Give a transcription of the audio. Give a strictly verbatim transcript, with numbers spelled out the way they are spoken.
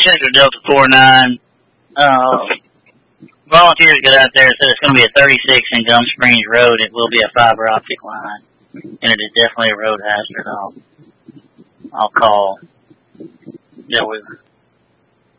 Central Delta four nine. Uh, volunteers got out there and said it's going to be a thirty-six in Gum Springs Road. It will be a fiber optic line. And it is definitely a road hazard. I'll, I'll call. Yeah, we